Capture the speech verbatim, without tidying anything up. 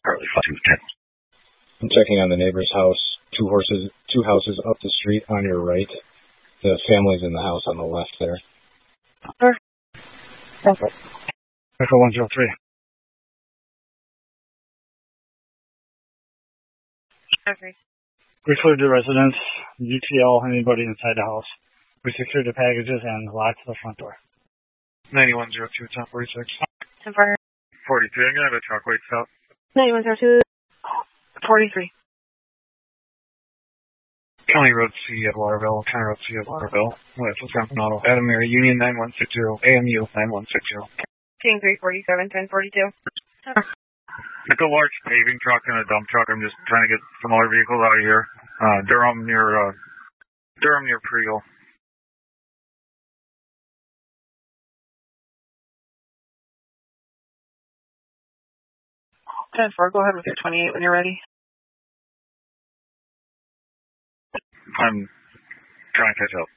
Harley five two ten. I'm checking on the neighbor's house. Two horses, two houses up the street on your right. The family's in the house on the left there. Sure. Perfect. Echo one zero three. Okay. We cleared the residence, U T L, anybody inside the house. We secured the packages and locked the front door. ninety-one zero two, ten forty-six. ten four. forty-three, I'm going to have a truck wait stop. ninety-one zero two. forty-three. County Road C at Waterville, County Road C at Waterville. With Wisconsin Auto. Adam Mary, Union nine one six zero, A M U nine one six zero. King three forty-seven, ten forty-two. It's a large paving truck and a dump truck. I'm just trying to get some other vehicles out of here. Uh, Durham near, uh, Durham near Priel. ten four, go ahead with your twenty-eight when you're ready. I'm trying to catch up.